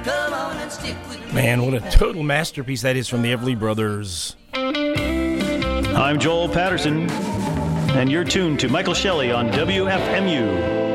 Man, what a total masterpiece that is from the Everly Brothers. I'm Joel Patterson, and you're tuned to Michael Shelley on WFMU.